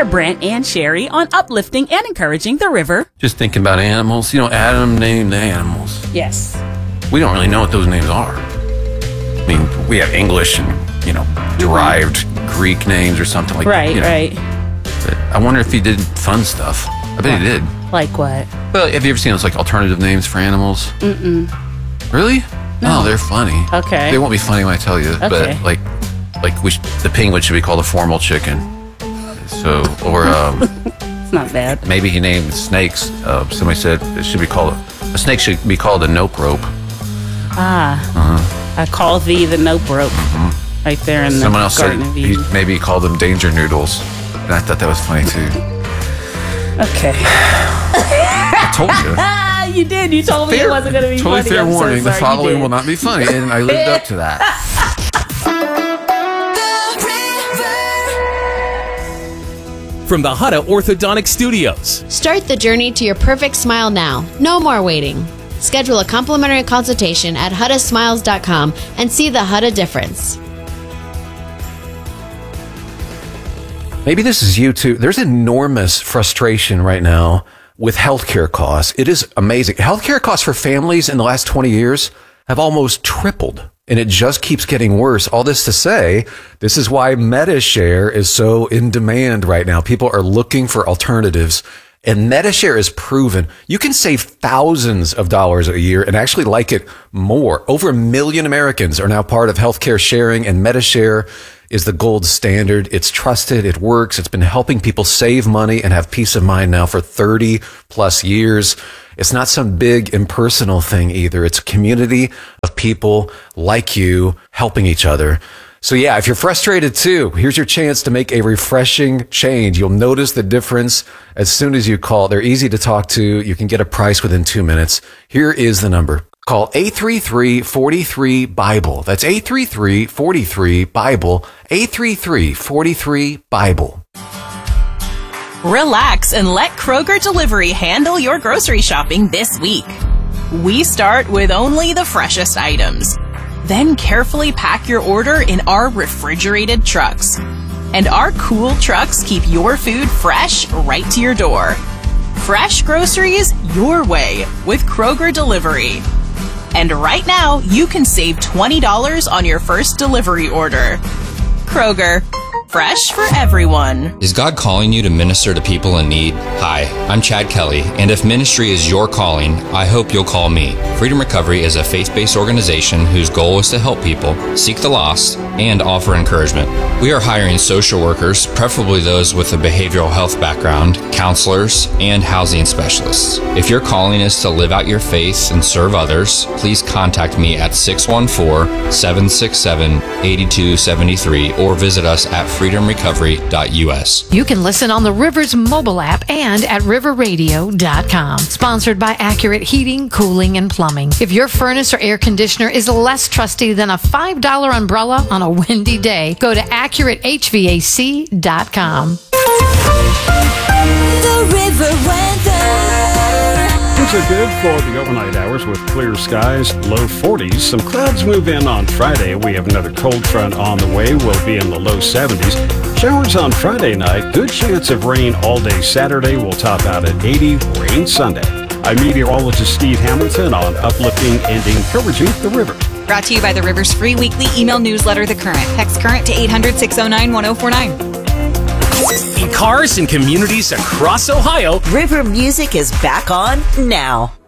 Share Brent and Sherry on uplifting and encouraging the river. Just thinking about animals. Adam named the animals. Yes. We don't really know what those names are. I mean, we have English and, derived Greek names or something like that. Right. But I wonder if he did fun stuff. I bet he did. Like what? Well, have you ever seen those alternative names for animals? Mm-mm. Really? No. Oh, they're funny. Okay. They won't be funny when I tell you. Okay. But the penguin should be called a formal chicken. So, or it's not bad. Maybe he named snakes. Somebody said a snake should be called a nope rope. I call thee the nope rope. Right there in Someone the else Garden said of Eden. maybe he called them danger noodles. And I thought that was funny too. Okay. I told you. You did. You told me it wasn't going to be totally funny. Fair I'm so warning. The sorry following you will did. not be funny, and I lived up to that. From the Hutta Orthodontic Studios. Start the journey to your perfect smile now. No more waiting. Schedule a complimentary consultation at HuttaSmiles.com and see the Hutta difference. Maybe this is you too. There's enormous frustration right now with healthcare costs. It is amazing. Healthcare costs for families in the last 20 years have almost tripled, and it just keeps getting worse. All this to say, this is why MediShare is so in demand right now. People are looking for alternatives, and MediShare is proven. You can save thousands of dollars a year and actually like it more. Over 1 million Americans are now part of healthcare sharing, and MediShare is the gold standard. It's trusted. It works. It's been helping people save money and have peace of mind now for 30 plus years. It's not some big impersonal thing either. It's a community of people like you helping each other. So yeah, if you're frustrated too, here's your chance to make a refreshing change. You'll notice the difference as soon as you call. They're easy to talk to. You can get a price within 2 minutes. Here is the number. Call 833-43-BIBLE. That's 833-43-BIBLE. 833-43-BIBLE. Relax and let Kroger Delivery handle your grocery shopping this week. We start with only the freshest items. Then carefully pack your order in our refrigerated trucks. And our cool trucks keep your food fresh right to your door. Fresh groceries your way with Kroger Delivery. And right now, you can save $20 on your first delivery order. Kroger, fresh for everyone. Is God calling you to minister to people in need? Hi, I'm Chad Kelly, and if ministry is your calling, I hope you'll call me. Freedom Recovery is a faith-based organization whose goal is to help people, seek the lost, and offer encouragement. We are hiring social workers, preferably those with a behavioral health background, counselors, and housing specialists. If your calling is to live out your faith and serve others, please contact me at 614-767-8273 or visit us at freedomrecovery.us. You can listen on the Rivers mobile app and at riverradio.com. Sponsored by Accurate Heating, Cooling, and Plumbing. If your furnace or air conditioner is less trusty than a $5 umbrella on a windy day, go to AccurateHVAC.com. The River weather. Things are good for the overnight hours with clear skies, low 40s. Some clouds move in on Friday. We have another cold front on the way. We'll be in the low 70s. Showers on Friday night. Good chance of rain all day Saturday. We'll top out at 80. Rain Sunday. I'm meteorologist Steve Hamilton on uplifting and encouraging the river. Brought to you by the River's free weekly email newsletter, The Current. Text Current to 800-609-1049. In cars and communities across Ohio, River music is back on now.